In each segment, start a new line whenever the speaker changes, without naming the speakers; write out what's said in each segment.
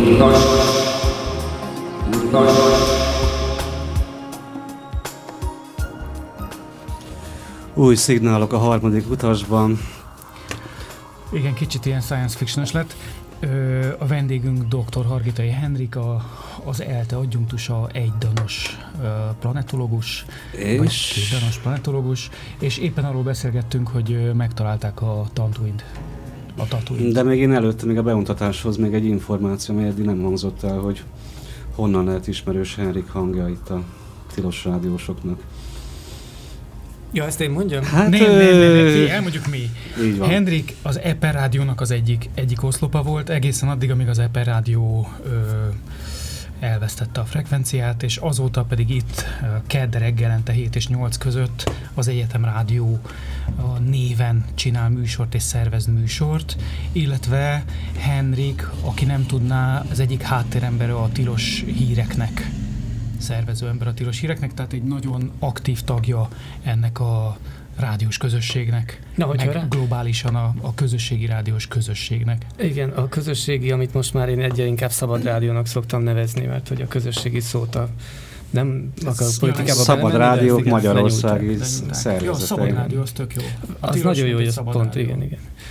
Új szignálok a harmadik utasban.
Igen, kicsit ilyen science fiction-es lett. A vendégünk dr. Hargitai Henrik, az ELTE adjunktusa, egydanos planetológus, vagy kétdanos planetológus, és éppen arról beszélgettünk, hogy megtalálták a Tatooine-t.
De még én előtte, még a bemutatáshoz még egy információ, amely eddig nem hangzott el, hogy honnan lehet ismerős Henrik hangja itt a tilos rádiósoknak.
Ja, ezt én mondjam?
Hát,
nem, elmondjuk mi. Henrik az Eper Rádiónak az egyik oszlopa volt, egészen addig, amíg az Eper Rádió elvesztette a frekvenciát, és azóta pedig itt kedd reggelente 7 és 8 között az Egyetem Rádió néven csinál műsort és szervez műsort, illetve Henrik, aki nem tudná, az egyik háttérembere a tilos híreknek, szervező ember a tilos híreknek, tehát egy nagyon aktív tagja ennek a rádiós közösségnek, meg globálisan a közösségi rádiós közösségnek.
Igen, a közösségi, amit most már én egyre inkább szabad rádiónak szoktam nevezni, mert hogy a közösségi szót nem akarok politikába
Szabad rádiók magyarországi szervezetei.
Jó, a szabad rádió, az tök jó.
Az nagyon jó, hogy ez pont, igen.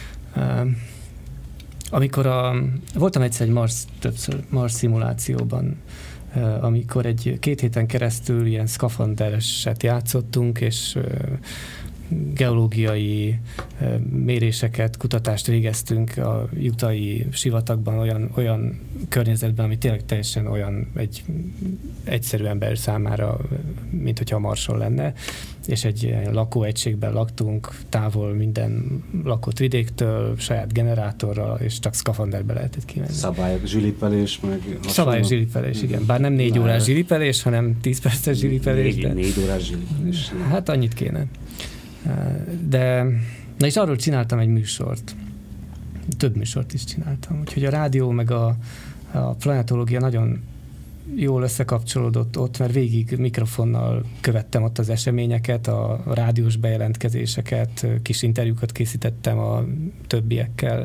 Amikor voltam egyszer egy Mars szimulációban, amikor 2 héten keresztül ilyen szkafandereset játszottunk, és geológiai méréseket, kutatást végeztünk a jutai sivatagban olyan környezetben, ami tényleg teljesen olyan egy egyszerű ember számára, mint hogyha a Marson lenne, és egy lakóegységben laktunk, távol minden lakott vidéktől, saját generátorral, és csak szkafanderbe lehetett kimenni.
Szabályok, zsilipelés, meg hasonló.
Szabályos zsilipelés, igen. Bár nem 4 órás zsilipelés, hanem 10 perces zsilipelés.
4 órás zsilipelés.
Hát annyit kéne. De, na és arról csináltam egy műsort. Több műsort is csináltam. Úgyhogy a rádió meg a planetológia nagyon jól összekapcsolódott ott, mert végig mikrofonnal követtem ott az eseményeket, a rádiós bejelentkezéseket, kis interjúkat készítettem a többiekkel.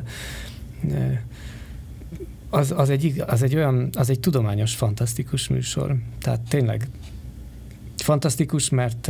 Az egy tudományos, fantasztikus műsor. Tehát tényleg fantasztikus, mert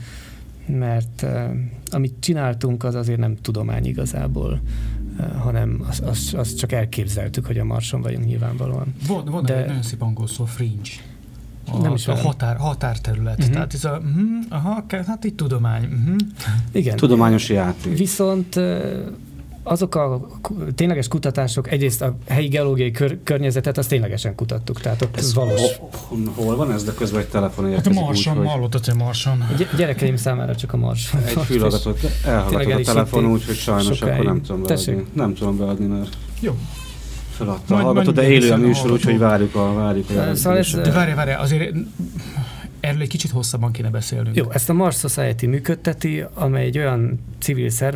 amit csináltunk, az azért nem tudomány igazából, hanem azt csak elképzeltük, hogy a Marson vagyunk nyilvánvalóan.
Van egy nagyon szép angol szó, fringe. Határterület. Tehát ez hát itt tudomány.
Igen.
Tudományos játék.
Viszont azok a tényleges kutatások, egyrészt a helyi geológiai környezetet, azt ténylegesen kutattuk. Tehát ott
ez
valós.
Hol van ez, de közben egy telefon
érkezik? Hát a Marson, hallottad, hogy Marson.
A gyerekeim számára csak a Marson.
Egy fülhallgatót elhallgatott a telefon, úgyhogy sajnos sokáig. Akkor nem tudom beadni. Nem tudom beadni, mert... Jó. Feladta a hallgató, de élő a műsor, úgyhogy várjuk a
jelentkezést. De várj, azért erről egy kicsit hosszabban kéne beszélnünk.
Jó, ezt a Mars Society működteti, amely egy olyan civil szervezet,